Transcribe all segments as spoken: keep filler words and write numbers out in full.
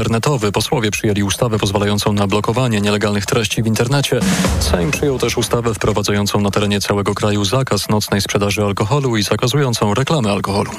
internetowy. Posłowie przyjęli ustawę pozwalającą na blokowanie nielegalnych treści w internecie. Sejm przyjął też ustawę wprowadzającą na terenie całego kraju zakaz nocnej sprzedaży alkoholu i zakazującą reklamy alkoholu.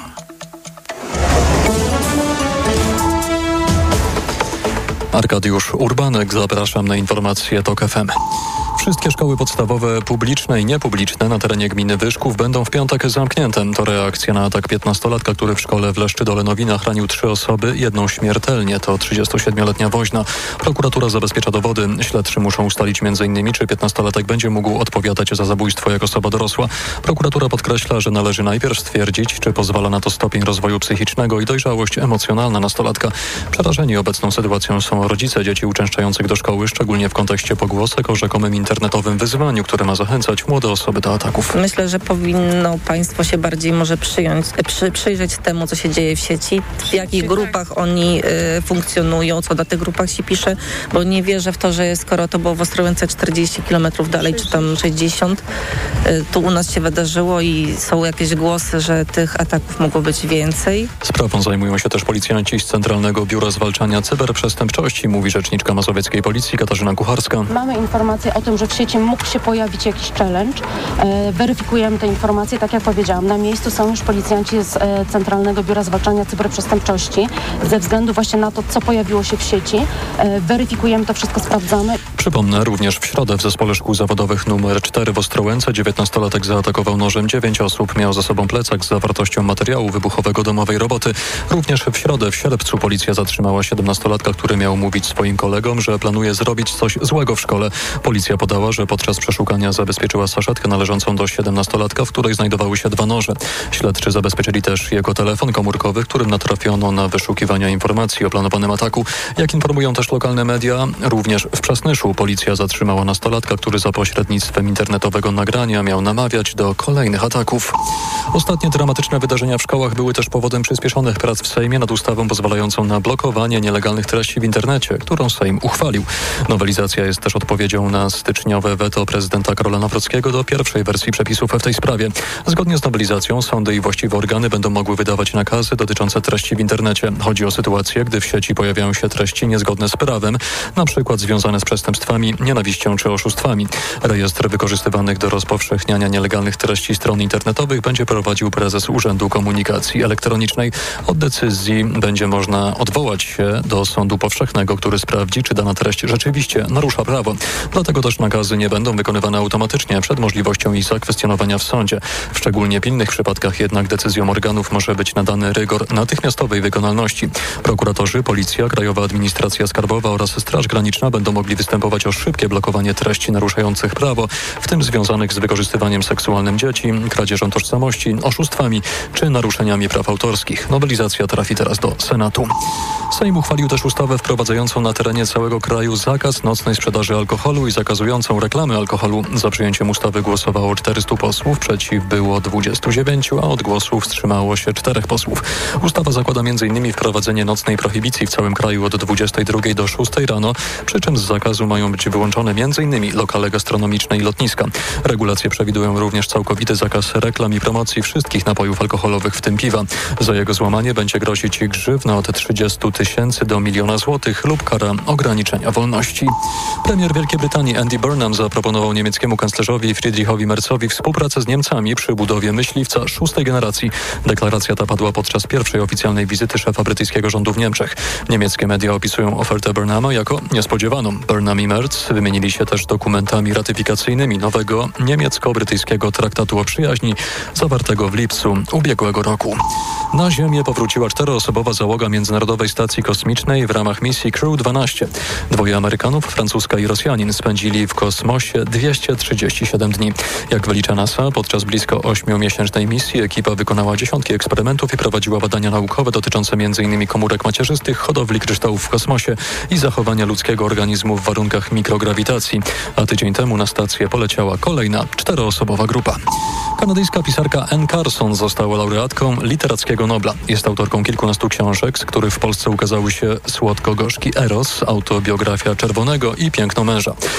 Arkadiusz Urbanek, zapraszam na informacje TOK F M. Wszystkie szkoły podstawowe, publiczne i niepubliczne na terenie gminy Wyszków będą w piątek zamknięte. To reakcja na atak piętnastolatka, który w szkole w Leszczydole-Nowinach ranił trzy osoby, jedną śmiertelnie. To trzydziestosiedmioletnia woźna. Prokuratura zabezpiecza dowody. Śledczy muszą ustalić między innymi, czy piętnastolatek będzie mógł odpowiadać za zabójstwo jak osoba dorosła. Prokuratura podkreśla, że należy najpierw stwierdzić, czy pozwala na to stopień rozwoju psychicznego i dojrzałość emocjonalna nastolatka. Przerażeni obecną sytuacją są rodzice dzieci uczęszczających do szkoły, szczególnie w kontekście pogłosek o rzekomym internetowym wyzwaniu, które ma zachęcać młode osoby do ataków. Myślę, że powinno państwo się bardziej może przyjąć, przy, przyjrzeć temu, co się dzieje w sieci, w jakich grupach oni y, funkcjonują, co na tych grupach się pisze, bo nie wierzę w to, że skoro to było w Ostrołęce czterdzieści kilometrów dalej, czy tam sześćdziesiąt, y, tu u nas się wydarzyło i są jakieś głosy, że tych ataków mogło być więcej. Sprawą zajmują się też policjanci z Centralnego Biura Zwalczania Cyberprzestępczości, mówi rzeczniczka mazowieckiej policji Katarzyna Kucharska. Mamy informację o tym, że w sieci mógł się pojawić jakiś challenge. E, weryfikujemy te informacje. Tak jak powiedziałam, na miejscu są już policjanci z e, Centralnego Biura Zwalczania Cyberprzestępczości. Ze względu właśnie na to, co pojawiło się w sieci, e, weryfikujemy to wszystko, sprawdzamy. Przypomnę, również w środę w Zespole Szkół Zawodowych numer cztery w Ostrołęce dziewiętnastolatek zaatakował nożem dziewięć osób. Miał za sobą plecak z zawartością materiału wybuchowego domowej roboty. Również w środę w Sierpcu policja zatrzymała siedemnastolatka, który miał mówić swoim kolegom, że planuje zrobić coś złego w szkole. Policja podała, że podczas przeszukania zabezpieczyła saszetkę należącą do siedemnastolatka, w której znajdowały się dwa noże. Śledczy zabezpieczyli też jego telefon komórkowy, w którym natrafiono na wyszukiwania informacji o planowanym ataku. Jak informują też lokalne media, również w Przasnyszu policja zatrzymała nastolatka, który za pośrednictwem internetowego nagrania miał namawiać do kolejnych ataków. Ostatnie dramatyczne wydarzenia w szkołach były też powodem przyspieszonych prac w Sejmie nad ustawą pozwalającą na blokowanie nielegalnych treści w internecie, którą Sejm uchwalił. Nowelizacja jest też odpowiedzią na styczniowe weto prezydenta Karola Nawrockiego do pierwszej wersji przepisów w tej sprawie. Zgodnie z nowelizacją sądy i właściwe organy będą mogły wydawać nakazy dotyczące treści w internecie. Chodzi o sytuację, gdy w sieci pojawiają się treści niezgodne z prawem, na przykład związane z przestępstwami, nienawiścią czy oszustwami. Rejestr wykorzystywanych do rozpowszechniania nielegalnych treści stron internetowych będzie prowadził prezes Urzędu Komunikacji Elektronicznej. Od decyzji będzie można odwołać się do sądu powszechnego, który sprawdzi, czy dana treść rzeczywiście narusza prawo. Dlatego też nakazy nie będą wykonywane automatycznie przed możliwością ich zakwestionowania w sądzie. W szczególnie pilnych przypadkach jednak decyzjom organów może być nadany rygor natychmiastowej wykonalności. Prokuratorzy, Policja, Krajowa Administracja Skarbowa oraz Straż Graniczna będą mogli występować o szybkie blokowanie treści naruszających prawo, w tym związanych z wykorzystywaniem seksualnym dzieci, kradzieżą tożsamości, oszustwami czy naruszeniami praw autorskich. Nowelizacja trafi teraz do Senatu. Sejm uchwalił też ustawę wprowadzającą na terenie całego kraju zakaz nocnej sprzedaży alkoholu i zakazującą reklamy alkoholu. Za przyjęciem ustawy głosowało czterystu posłów, przeciw było dwudziestu dziewięciu, a od głosu wstrzymało się czterech posłów. Ustawa zakłada m in wprowadzenie nocnej prohibicji w całym kraju od dwudziestej drugiej do szóstej rano, przy czym z zakazu mają być wyłączone m in lokale gastronomiczne i lotniska. Regulacje przewidują również całkowity zakaz reklam i promocji wszystkich napojów alkoholowych, w tym piwa. Za jego złamanie będzie grozić grzywna od trzydziestu tysięcy do miliona złotych lub kara ograniczenia wolności. Premier Wielkiej Brytanii Andy Burnham zaproponował niemieckiemu kanclerzowi Friedrichowi Merzowi współpracę z Niemcami przy budowie myśliwca szóstej generacji. Deklaracja ta padła podczas pierwszej oficjalnej wizyty szefa brytyjskiego rządu w Niemczech. Niemieckie media opisują ofertę Burnhama jako niespodziewaną. Burnham i Merz wymienili się też dokumentami ratyfikacyjnymi nowego niemiecko-brytyjskiego traktatu o przyjaźni zawartego w lipcu ubiegłego roku. Na Ziemię powróciła czteroosobowa załoga Międzynarodowej Stacji Kosmicznej w ramach misji Crew dwanaście. Dwoje Amerykanów, Francuska i Rosjanin, spędzili w kosmosie dwieście trzydzieści siedem dni. Jak wylicza NASA, podczas blisko ośmiomiesięcznej misji ekipa wykonała dziesiątki eksperymentów i prowadziła badania naukowe dotyczące m in komórek macierzystych, hodowli kryształów w kosmosie i zachowania ludzkiego organizmu w warunkach mikrograwitacji. A tydzień temu na stację poleciała kolejna czteroosobowa grupa. Kanadyjska pisarka Anne Carson została laureatką Literackiego Nobla. Jest autorką kilkunastu książek, z których w Polsce ukazały się Słodko-gorzki Eros, autobiografia Czerwonego i Piękno męża. Jak mówi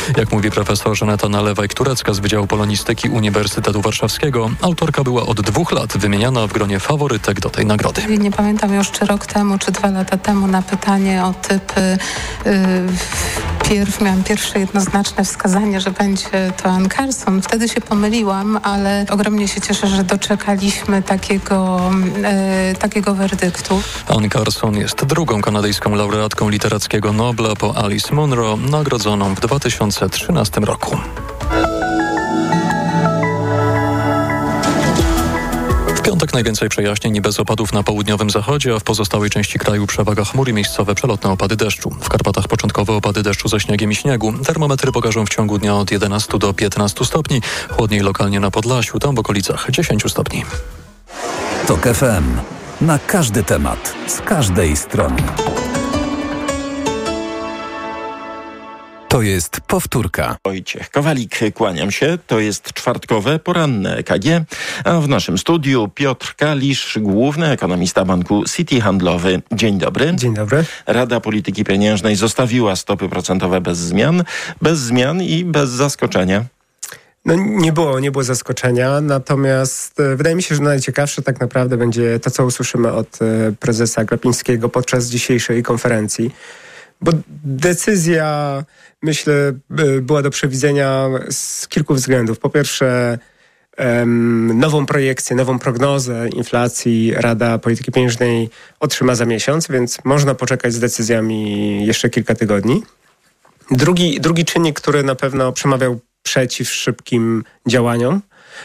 mówi profesor Żaneta Nalewajk-Turecka z Wydziału Polonistyki Uniwersytetu Warszawskiego. Autorka była od dwóch lat wymieniana w gronie faworytek do tej nagrody. Nie pamiętam już, czy rok temu, czy dwa lata temu na pytanie o typ yy, pierw miałam pierwsze jednoznaczne wskazanie, że będzie to Ann Carson. Wtedy się pomyliłam, ale ogromnie się cieszę, że doczekaliśmy takiego, yy, takiego werdyktu. Ann Carson jest drugą kanadyjską laureatką literackiego Nobla po Alice Munro, nagrodzoną w dwa tysiące trzynastym roku. W piątek najwięcej przejaśnień i bez opadów na południowym zachodzie, a w pozostałej części kraju przewaga chmur i miejscowe przelotne opady deszczu. W Karpatach początkowe opady deszczu ze śniegiem i śniegu. Termometry pokażą w ciągu dnia od jedenastu do piętnastu stopni. Chłodniej lokalnie na Podlasiu, tam w okolicach dziesięciu stopni. TOK F M. Na każdy temat, z każdej strony. To jest powtórka. Wojciech Kowalik, kłaniam się. To jest czwartkowe, poranne E K G. A w naszym studiu Piotr Kalisz, główny ekonomista banku Citi Handlowy. Dzień dobry. Dzień dobry. Rada Polityki Pieniężnej zostawiła stopy procentowe bez zmian. Bez zmian i bez zaskoczenia. No nie było, nie było zaskoczenia, natomiast e, wydaje mi się, że najciekawsze tak naprawdę będzie to, co usłyszymy od e, prezesa Glapińskiego podczas dzisiejszej konferencji. Bo decyzja, myślę, była do przewidzenia z kilku względów. Po pierwsze, um, nową projekcję, nową prognozę inflacji Rada Polityki Pieniężnej otrzyma za miesiąc, więc można poczekać z decyzjami jeszcze kilka tygodni. Drugi, drugi czynnik, który na pewno przemawiał przeciw szybkim działaniom,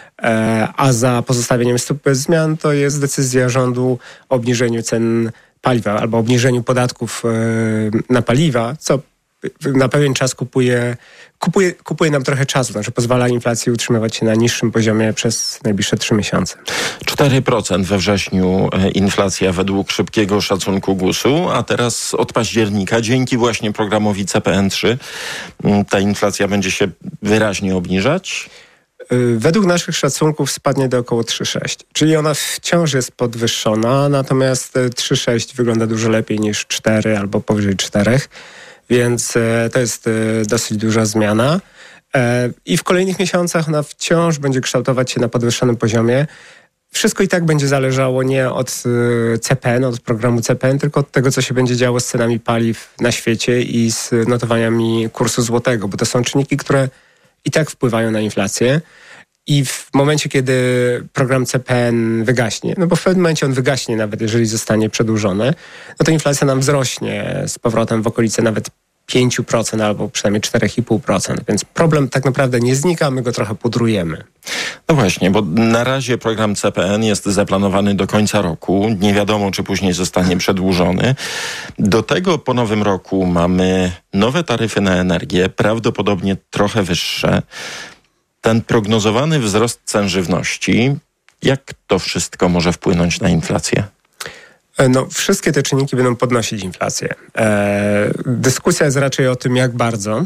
e, a za pozostawieniem stóp bez zmian, to jest decyzja rządu o obniżeniu cen paliwa albo obniżeniu podatków e, na paliwa, co na pewien czas kupuje, kupuje, kupuje nam trochę czasu, znaczy pozwala inflacji utrzymywać się na niższym poziomie przez najbliższe trzy miesiące. cztery procent we wrześniu inflacja według szybkiego szacunku gusu, a teraz od października dzięki właśnie programowi C P N trzy ta inflacja będzie się wyraźnie obniżać. Według naszych szacunków spadnie do około trzy przecinek sześć, czyli ona wciąż jest podwyższona, natomiast trzy przecinek sześć wygląda dużo lepiej niż cztery albo powyżej czterech, więc to jest dosyć duża zmiana. I w kolejnych miesiącach ona wciąż będzie kształtować się na podwyższonym poziomie. Wszystko i tak będzie zależało nie od C P N, od programu C P N, tylko od tego, co się będzie działo z cenami paliw na świecie i z notowaniami kursu złotego, bo to są czynniki, które i tak wpływają na inflację. I w momencie, kiedy program C P N wygaśnie, no bo w pewnym momencie on wygaśnie, nawet jeżeli zostanie przedłużony, no to inflacja nam wzrośnie z powrotem w okolice nawet pięć procent albo przynajmniej cztery i pół procent. Więc problem tak naprawdę nie znika, my go trochę pudrujemy. No właśnie, bo na razie program C P N jest zaplanowany do końca roku. Nie wiadomo, czy później zostanie przedłużony. Do tego po nowym roku mamy nowe taryfy na energię, prawdopodobnie trochę wyższe. Ten prognozowany wzrost cen żywności, jak to wszystko może wpłynąć na inflację? No, wszystkie te czynniki będą podnosić inflację. E, dyskusja jest raczej o tym, jak bardzo.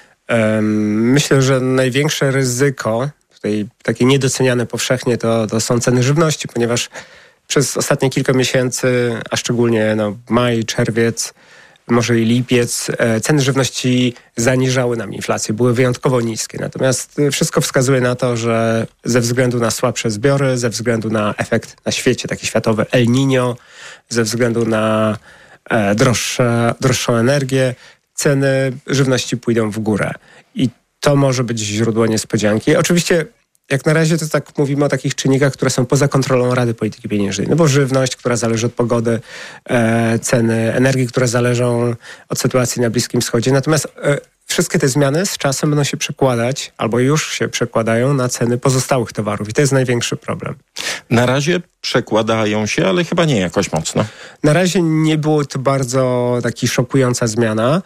E, myślę, że największe ryzyko, tutaj takie niedoceniane powszechnie, to, to są ceny żywności, ponieważ przez ostatnie kilka miesięcy, a szczególnie no, maj, czerwiec, może i lipiec, e, ceny żywności zaniżały nam inflację, były wyjątkowo niskie. Natomiast wszystko wskazuje na to, że ze względu na słabsze zbiory, ze względu na efekt na świecie, taki światowy El Niño, ze względu na e, droższe, droższą energię, ceny żywności pójdą w górę. I to może być źródło niespodzianki. Oczywiście jak na razie to tak mówimy o takich czynnikach, które są poza kontrolą Rady Polityki Pieniężnej. No bo żywność, która zależy od pogody, e, ceny energii, które zależą od sytuacji na Bliskim Wschodzie. Natomiast e, wszystkie te zmiany z czasem będą się przekładać, albo już się przekładają na ceny pozostałych towarów. I to jest największy problem. Na razie przekładają się, ale chyba nie jakoś mocno. Na razie nie było to bardzo taki szokująca zmiana.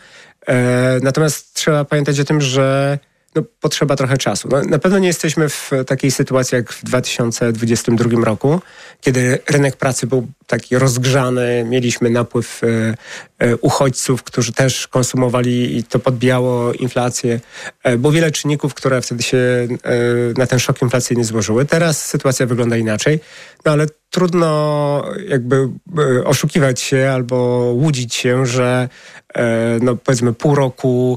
E, natomiast trzeba pamiętać o tym, że no, potrzeba trochę czasu. No, na pewno nie jesteśmy w takiej sytuacji jak w dwa tysiące dwudziestym drugim roku, kiedy rynek pracy był taki rozgrzany, mieliśmy napływ e, e, uchodźców, którzy też konsumowali i to podbijało inflację. E, było wiele czynników, które wtedy się e, na ten szok inflacyjny złożyły. Teraz sytuacja wygląda inaczej, no ale trudno jakby e, oszukiwać się albo łudzić się, że e, no, powiedzmy pół roku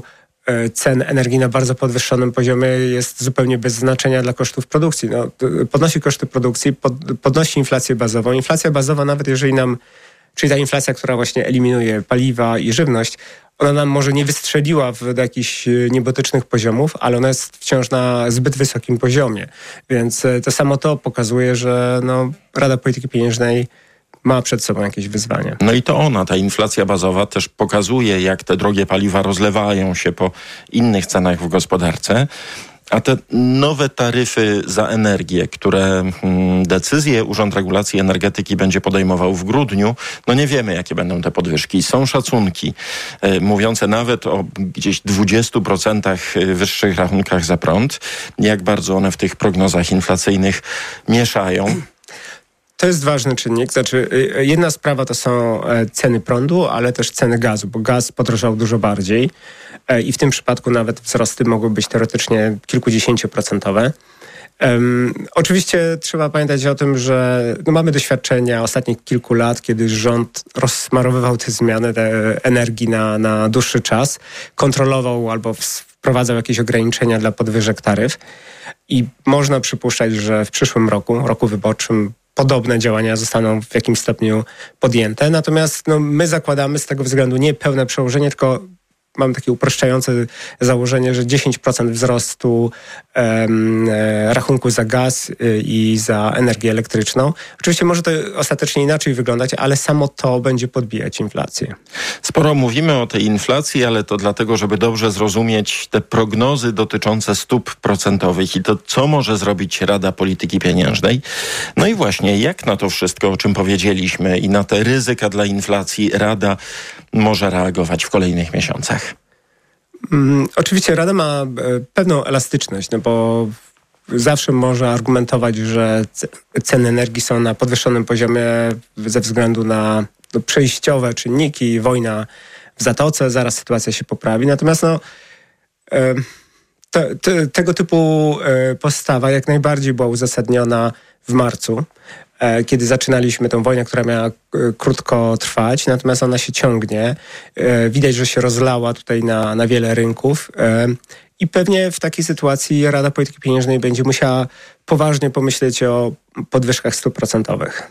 cen energii na bardzo podwyższonym poziomie jest zupełnie bez znaczenia dla kosztów produkcji. No, podnosi koszty produkcji, pod, podnosi inflację bazową. Inflacja bazowa, nawet jeżeli nam, czyli ta inflacja, która właśnie eliminuje paliwa i żywność, ona nam może nie wystrzeliła w, do jakichś niebotycznych poziomów, ale ona jest wciąż na zbyt wysokim poziomie. Więc to samo to pokazuje, że no, Rada Polityki Pieniężnej ma przed sobą jakieś wyzwania. No i to ona, ta inflacja bazowa, też pokazuje, jak te drogie paliwa rozlewają się po innych cenach w gospodarce. A te nowe taryfy za energię, które hmm, decyzje Urząd Regulacji Energetyki będzie podejmował w grudniu, no nie wiemy, jakie będą te podwyżki. Są szacunki y, mówiące nawet o gdzieś dwudziestu procentach wyższych rachunkach za prąd. Jak bardzo one w tych prognozach inflacyjnych mieszają. To jest ważny czynnik. Znaczy, jedna sprawa to są ceny prądu, ale też ceny gazu, bo gaz podrożał dużo bardziej i w tym przypadku nawet wzrosty mogły być teoretycznie kilkudziesięcioprocentowe. Um, oczywiście trzeba pamiętać o tym, że no mamy doświadczenia ostatnich kilku lat, kiedy rząd rozsmarowywał te zmiany te energii na, na dłuższy czas, kontrolował albo wprowadzał jakieś ograniczenia dla podwyżek taryf i można przypuszczać, że w przyszłym roku, roku wyborczym, podobne działania zostaną w jakimś stopniu podjęte. Natomiast no, my zakładamy z tego względu nie pełne przełożenie, tylko mam takie uproszczające założenie, że dziesięć procent wzrostu um, rachunku za gaz i za energię elektryczną. Oczywiście może to ostatecznie inaczej wyglądać, ale samo to będzie podbijać inflację. Sporo mówimy o tej inflacji, ale to dlatego, żeby dobrze zrozumieć te prognozy dotyczące stóp procentowych i to, co może zrobić Rada Polityki Pieniężnej. No i właśnie, jak na to wszystko, o czym powiedzieliśmy i na te ryzyka dla inflacji Rada może reagować w kolejnych miesiącach? Hmm, oczywiście Rada ma e, pewną elastyczność, no bo zawsze może argumentować, że c- ceny energii są na podwyższonym poziomie ze względu na no, przejściowe czynniki, wojna w Zatoce, zaraz sytuacja się poprawi. Natomiast no, e, te, te, tego typu e, postawa jak najbardziej była uzasadniona w marcu, kiedy zaczynaliśmy tę wojnę, która miała krótko trwać, natomiast ona się ciągnie. Widać, że się rozlała tutaj na, na wiele rynków i pewnie w takiej sytuacji Rada Polityki Pieniężnej będzie musiała poważnie pomyśleć o podwyżkach stóp procentowych.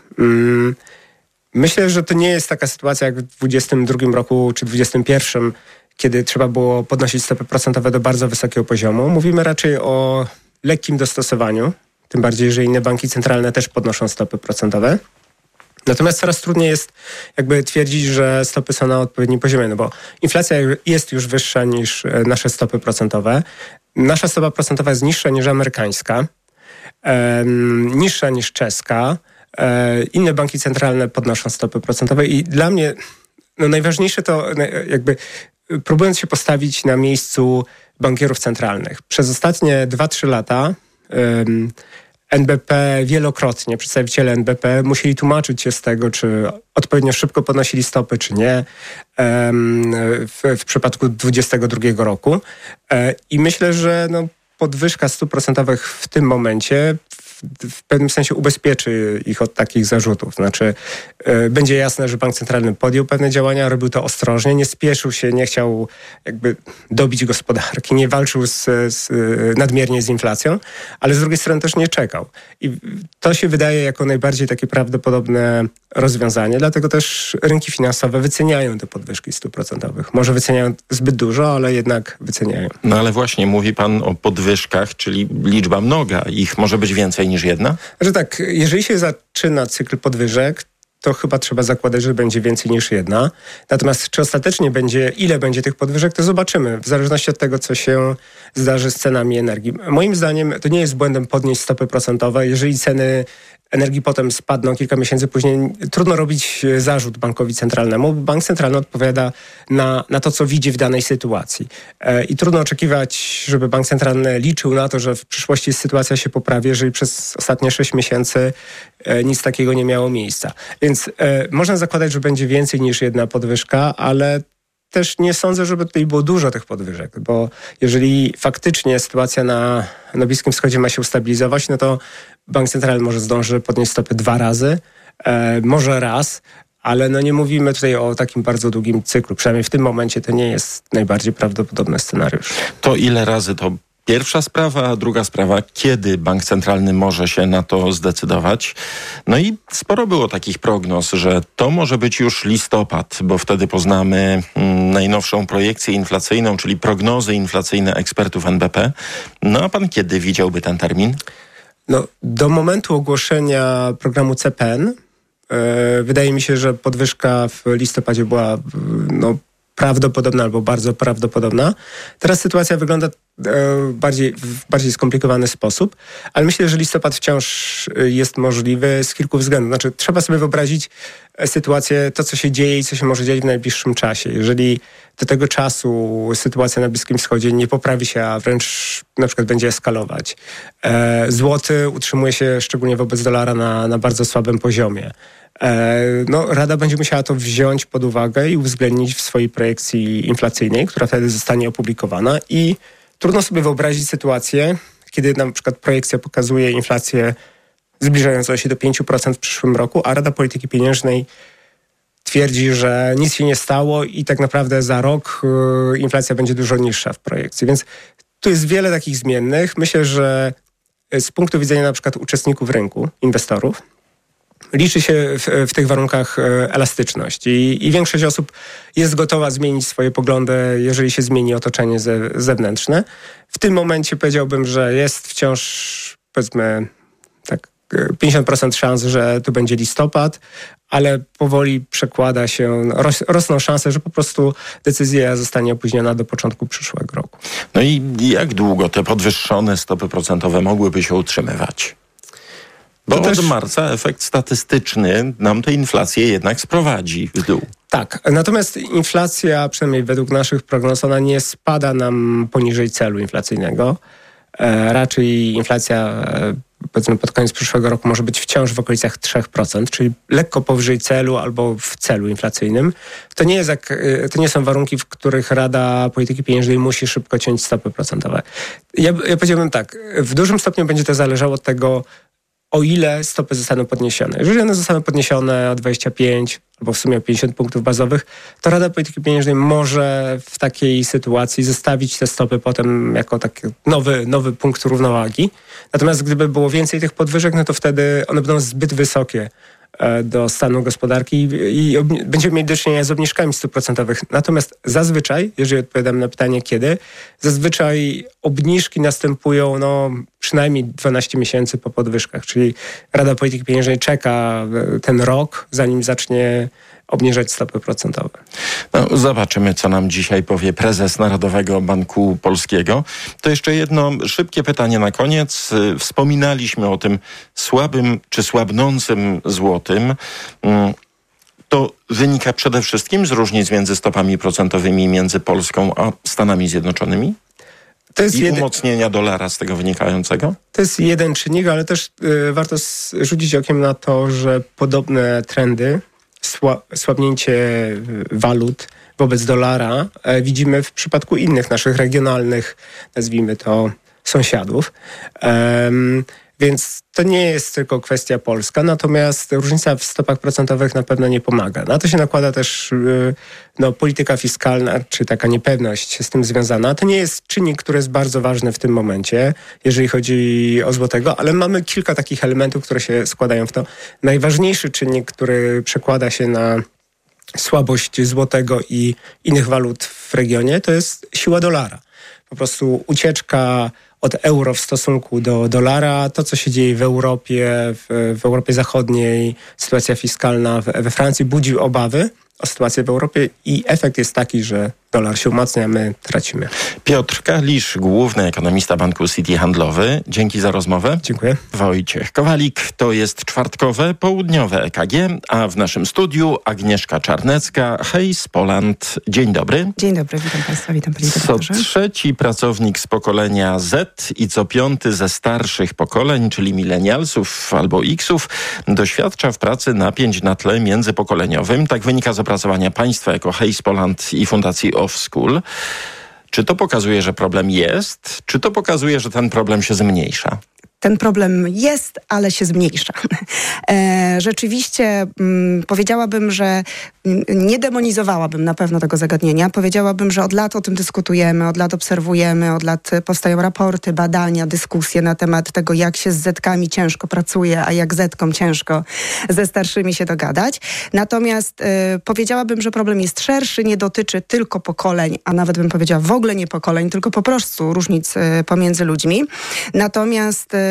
Myślę, że to nie jest taka sytuacja jak w dwudziestym drugim roku czy dwudziestym pierwszym, kiedy trzeba było podnosić stopy procentowe do bardzo wysokiego poziomu. Mówimy raczej o lekkim dostosowaniu, tym bardziej, że inne banki centralne też podnoszą stopy procentowe. Natomiast coraz trudniej jest jakby twierdzić, że stopy są na odpowiednim poziomie, no bo inflacja jest już wyższa niż nasze stopy procentowe. Nasza stopa procentowa jest niższa niż amerykańska, e, niższa niż czeska. E, inne banki centralne podnoszą stopy procentowe i dla mnie no, najważniejsze to jakby próbując się postawić na miejscu bankierów centralnych. Przez ostatnie dwa trzy lata N B P wielokrotnie, przedstawiciele N B P musieli tłumaczyć się z tego, czy odpowiednio szybko podnosili stopy, czy nie w, w przypadku dwudziestego drugiego roku. I myślę, że no, podwyżka stóp procentowych w tym momencie w pewnym sensie ubezpieczy ich od takich zarzutów. Znaczy y, będzie jasne, że bank centralny podjął pewne działania, robił to ostrożnie, nie spieszył się, nie chciał jakby dobić gospodarki, nie walczył z, z, nadmiernie z inflacją, ale z drugiej strony też nie czekał. I to się wydaje jako najbardziej takie prawdopodobne rozwiązanie, dlatego też rynki finansowe wyceniają te podwyżki stóp procentowych. Może wyceniają zbyt dużo, ale jednak wyceniają. No ale właśnie mówi pan o podwyżkach, czyli liczba mnoga. Ich może być więcej niż jedna? Że tak, jeżeli się zaczyna cykl podwyżek, to chyba trzeba zakładać, że będzie więcej niż jedna. Natomiast czy ostatecznie będzie, ile będzie tych podwyżek, to zobaczymy, w zależności od tego, co się zdarzy z cenami energii. Moim zdaniem to nie jest błędem podnieść stopy procentowe. Jeżeli ceny energii potem spadną kilka miesięcy później, trudno robić zarzut bankowi centralnemu, bo bank centralny odpowiada na, na to, co widzi w danej sytuacji. E, I trudno oczekiwać, żeby bank centralny liczył na to, że w przyszłości sytuacja się poprawi, jeżeli przez ostatnie sześć miesięcy e, nic takiego nie miało miejsca. Więc e, można zakładać, że będzie więcej niż jedna podwyżka, ale też nie sądzę, żeby tutaj było dużo tych podwyżek, bo jeżeli faktycznie sytuacja na, na Bliskim Wschodzie ma się ustabilizować, no to bank centralny może zdąży podnieść stopy dwa razy, e, może raz, ale no nie mówimy tutaj o takim bardzo długim cyklu. Przynajmniej w tym momencie to nie jest najbardziej prawdopodobny scenariusz. To ile razy to pierwsza sprawa, a druga sprawa, kiedy bank centralny może się na to zdecydować? No i sporo było takich prognoz, że to może być już listopad, bo wtedy poznamy mm, najnowszą projekcję inflacyjną, czyli prognozy inflacyjne ekspertów N B P. No a pan kiedy widziałby ten termin? No, do momentu ogłoszenia programu C P N yy, wydaje mi się, że podwyżka w listopadzie była no, prawdopodobna albo bardzo prawdopodobna. Teraz sytuacja wygląda e, bardziej, w bardziej skomplikowany sposób, ale myślę, że listopad wciąż jest możliwy z kilku względów. Znaczy, trzeba sobie wyobrazić sytuację, to co się dzieje i co się może dziać w najbliższym czasie. Jeżeli do tego czasu sytuacja na Bliskim Wschodzie nie poprawi się, a wręcz na przykład będzie eskalować. E, złoty utrzymuje się szczególnie wobec dolara na, na bardzo słabym poziomie. No, Rada będzie musiała to wziąć pod uwagę i uwzględnić w swojej projekcji inflacyjnej, która wtedy zostanie opublikowana i trudno sobie wyobrazić sytuację, kiedy na przykład projekcja pokazuje inflację zbliżającą się do pięć procent w przyszłym roku, a Rada Polityki Pieniężnej twierdzi, że nic się nie stało i tak naprawdę za rok y, inflacja będzie dużo niższa w projekcji. Więc tu jest wiele takich zmiennych. Myślę, że z punktu widzenia na przykład uczestników rynku, inwestorów, liczy się w, w tych warunkach elastyczność I, i większość osób jest gotowa zmienić swoje poglądy, jeżeli się zmieni otoczenie ze, zewnętrzne. W tym momencie powiedziałbym, że jest wciąż, powiedzmy, tak pięćdziesiąt procent szans, że to będzie listopad, ale powoli przekłada się, ros, rosną szanse, że po prostu decyzja zostanie opóźniona do początku przyszłego roku. No i jak długo te podwyższone stopy procentowe mogłyby się utrzymywać? Bo też... od marca efekt statystyczny nam tę inflację jednak sprowadzi w dół. Tak, natomiast inflacja, przynajmniej według naszych prognoz, ona nie spada nam poniżej celu inflacyjnego. E, raczej inflacja e, powiedzmy pod koniec przyszłego roku może być wciąż w okolicach trzy procent, czyli lekko powyżej celu albo w celu inflacyjnym. To nie jest jak, to nie są warunki, w których Rada Polityki Pieniężnej musi szybko ciąć stopy procentowe. Ja, ja powiedziałbym tak, w dużym stopniu będzie to zależało od tego, o ile stopy zostaną podniesione. Jeżeli one zostaną podniesione o dwadzieścia pięć albo w sumie o pięćdziesiąt punktów bazowych, to Rada Polityki Pieniężnej może w takiej sytuacji zostawić te stopy potem jako taki nowy, nowy punkt równowagi. Natomiast gdyby było więcej tych podwyżek, no to wtedy one będą zbyt wysokie do stanu gospodarki i, i obni- będziemy mieli do czynienia z obniżkami stóp procentowych. Natomiast zazwyczaj, jeżeli odpowiadam na pytanie kiedy, zazwyczaj obniżki następują no, przynajmniej dwanaście miesięcy po podwyżkach, czyli Rada Polityki Pieniężnej czeka ten rok, zanim zacznie obniżać stopy procentowe. No, zobaczymy, co nam dzisiaj powie prezes Narodowego Banku Polskiego. To jeszcze jedno szybkie pytanie na koniec. Wspominaliśmy o tym słabym czy słabnącym złotym. To wynika przede wszystkim z różnic między stopami procentowymi między Polską a Stanami Zjednoczonymi? To jest I jeden... umocnienia dolara z tego wynikającego? To jest jeden czynnik, ale też y, warto rzucić okiem na to, że podobne trendy, sła, słabnięcie walut wobec dolara e, widzimy w przypadku innych naszych regionalnych, nazwijmy to, sąsiadów. Um, Więc to nie jest tylko kwestia polska, natomiast różnica w stopach procentowych na pewno nie pomaga. Na to się nakłada też no, polityka fiskalna, czy taka niepewność z tym związana. To nie jest czynnik, który jest bardzo ważny w tym momencie, jeżeli chodzi o złotego, ale mamy kilka takich elementów, które się składają w to. Najważniejszy czynnik, który przekłada się na słabość złotego i innych walut w regionie, to jest siła dolara. Po prostu ucieczka od euro w stosunku do dolara, to co się dzieje w Europie, w, w Europie Zachodniej, sytuacja fiskalna we Francji budzi obawy o sytuację w Europie i efekt jest taki, że dolar się umacnia, a my tracimy. Piotr Kalisz, główny ekonomista Banku City Handlowy. Dzięki za rozmowę. Dziękuję. Wojciech Kowalik. To jest czwartkowe, południowe E K G, a w naszym studiu Agnieszka Czarnecka, Hejs Poland. Dzień dobry. Dzień dobry, witam Państwa, witam Panie Co redaktorze. trzeci pracownik z pokolenia Z i co piąty ze starszych pokoleń, czyli milenialsów albo X-ów, doświadcza w pracy napięć na tle międzypokoleniowym. Tak wynika z opracowania państwa jako Hejs Poland i Fundacji Off School. Czy to pokazuje, że problem jest? Czy to pokazuje, że ten problem się zmniejsza? ten problem jest, ale się zmniejsza. Rzeczywiście powiedziałabym, że nie demonizowałabym na pewno tego zagadnienia. Powiedziałabym, że od lat o tym dyskutujemy, od lat obserwujemy, od lat powstają raporty, badania, dyskusje na temat tego, jak się z zetkami ciężko pracuje, a jak zetkom ciężko ze starszymi się dogadać. Natomiast y, powiedziałabym, że problem jest szerszy, nie dotyczy tylko pokoleń, a nawet bym powiedziała w ogóle nie pokoleń, tylko po prostu różnic y, pomiędzy ludźmi. Natomiast y,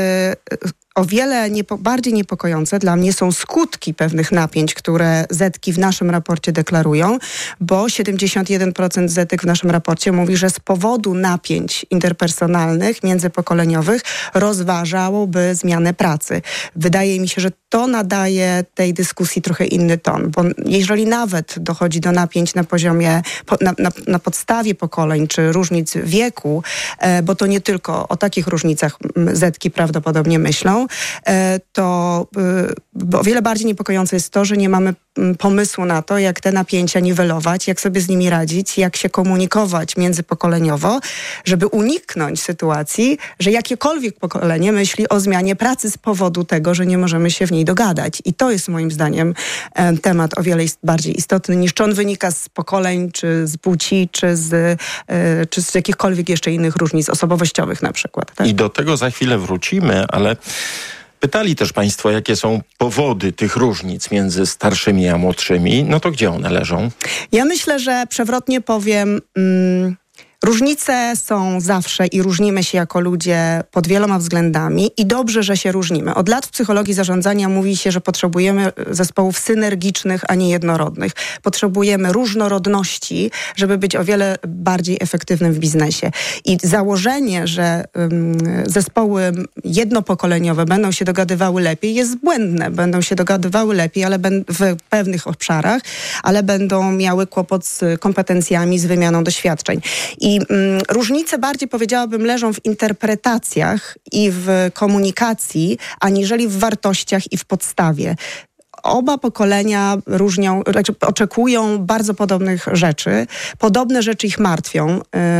O wiele niepo, bardziej niepokojące dla mnie są skutki pewnych napięć, które zetki w naszym raporcie deklarują, bo siedemdziesiąt jeden procent zetek w naszym raporcie mówi, że z powodu napięć interpersonalnych, międzypokoleniowych rozważałoby zmianę pracy. Wydaje mi się, że to nadaje tej dyskusji trochę inny ton, bo jeżeli nawet dochodzi do napięć na poziomie, na, na, na podstawie pokoleń czy różnic wieku, e, bo to nie tylko o takich różnicach zetki prawdopodobnie myślą, to o wiele bardziej niepokojące jest to, że nie mamy pomysłu na to, jak te napięcia niwelować, jak sobie z nimi radzić, jak się komunikować międzypokoleniowo, żeby uniknąć sytuacji, że jakiekolwiek pokolenie myśli o zmianie pracy z powodu tego, że nie możemy się w niej dogadać. I to jest moim zdaniem temat o wiele bardziej istotny niż czy on wynika z pokoleń, czy z płci, czy z, czy z jakichkolwiek jeszcze innych różnic osobowościowych na przykład. Tak? I do tego za chwilę wrócimy, ale pytali też państwo, jakie są powody tych różnic między starszymi a młodszymi. No to gdzie one leżą? Ja myślę, że przewrotnie powiem... Mm, Różnice są zawsze i różnimy się jako ludzie pod wieloma względami i dobrze, że się różnimy. Od lat w psychologii zarządzania mówi się, że potrzebujemy zespołów synergicznych, a nie jednorodnych. Potrzebujemy różnorodności, żeby być o wiele bardziej efektywnym w biznesie. I założenie, że um, zespoły jednopokoleniowe będą się dogadywały lepiej, jest błędne. Będą się dogadywały lepiej, ale w pewnych obszarach, ale będą miały kłopot z kompetencjami, z wymianą doświadczeń. I mm, różnice bardziej, powiedziałabym, leżą w interpretacjach i w komunikacji, aniżeli w wartościach i w podstawie. Oba pokolenia różnią, znaczy oczekują bardzo podobnych rzeczy. Podobne rzeczy ich martwią,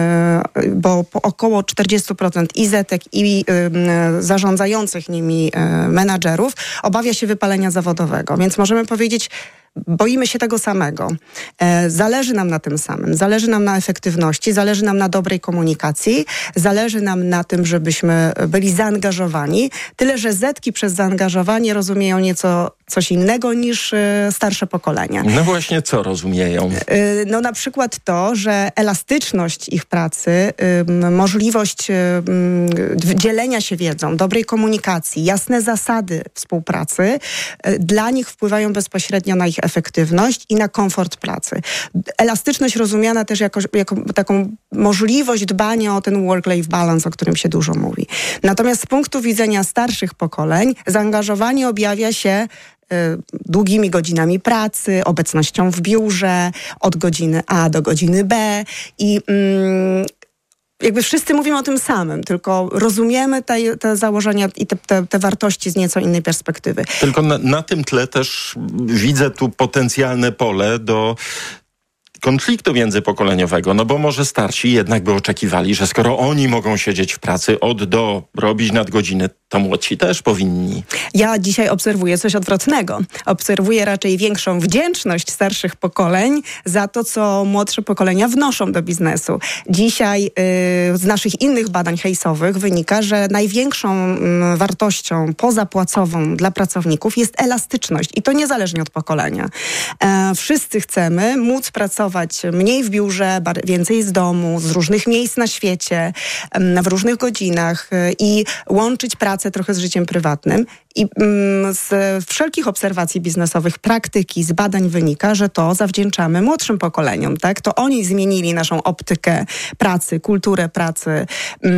yy, bo po około czterdzieści procent i zetek, i yy, zarządzających nimi yy, menadżerów obawia się wypalenia zawodowego. Więc możemy powiedzieć, boimy się tego samego. E, zależy nam na tym samym. Zależy nam na efektywności, zależy nam na dobrej komunikacji, zależy nam na tym, żebyśmy byli zaangażowani. Tyle, że zetki przez zaangażowanie rozumieją nieco coś innego niż e, starsze pokolenia. No właśnie, co rozumieją? E, no na przykład to, że elastyczność ich pracy, e, możliwość e, dzielenia się wiedzą, dobrej komunikacji, jasne zasady współpracy e, dla nich wpływają bezpośrednio na ich efektywność i na komfort pracy. Elastyczność rozumiana też jako, jako taką możliwość dbania o ten work-life balance, o którym się dużo mówi. Natomiast z punktu widzenia starszych pokoleń zaangażowanie objawia się y, długimi godzinami pracy, obecnością w biurze, od godziny A do godziny B i mm, jakby wszyscy mówimy o tym samym, tylko rozumiemy te, te założenia i te, te, te wartości z nieco innej perspektywy. Tylko na, na tym tle też widzę tu potencjalne pole do konfliktu międzypokoleniowego, no bo może starsi jednak by oczekiwali, że skoro oni mogą siedzieć w pracy od do, robić nadgodziny, to młodsi też powinni. Ja dzisiaj obserwuję coś odwrotnego. Obserwuję raczej większą wdzięczność starszych pokoleń za to, co młodsze pokolenia wnoszą do biznesu. Dzisiaj yy, z naszych innych badań hejsowych wynika, że największą yy, wartością pozapłacową dla pracowników jest elastyczność i to niezależnie od pokolenia. E, wszyscy chcemy móc pracować mniej w biurze, więcej z domu, z różnych miejsc na świecie, w różnych godzinach i łączyć pracę trochę z życiem prywatnym. I z wszelkich obserwacji biznesowych, praktyki, z badań wynika, że to zawdzięczamy młodszym pokoleniom, tak? To oni zmienili naszą optykę pracy, kulturę pracy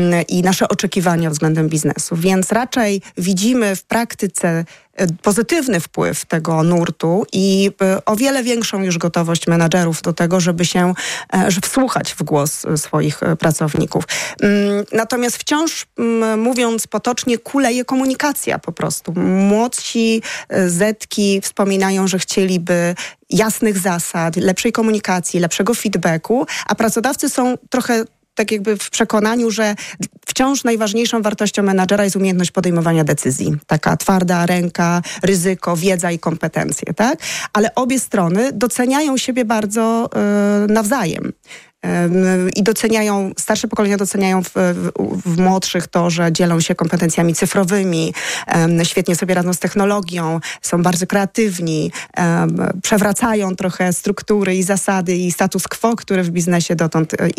i nasze oczekiwania względem biznesu. Więc raczej widzimy w praktyce pozytywny wpływ tego nurtu i o wiele większą już gotowość menadżerów do tego, żeby się żeby wsłuchać w głos swoich pracowników. Natomiast wciąż, mówiąc potocznie, kuleje komunikacja po prostu. Młodsi zetki wspominają, że chcieliby jasnych zasad, lepszej komunikacji, lepszego feedbacku, a pracodawcy są trochę tak jakby w przekonaniu, że wciąż najważniejszą wartością menadżera jest umiejętność podejmowania decyzji. Taka twarda ręka, ryzyko, wiedza i kompetencje, tak? Ale obie strony doceniają siebie bardzo y, nawzajem. I doceniają, starsze pokolenia doceniają w, w, w młodszych to, że dzielą się kompetencjami cyfrowymi, um, świetnie sobie radzą z technologią, są bardzo kreatywni, um, przewracają trochę struktury i zasady i status quo, który w biznesie dotąd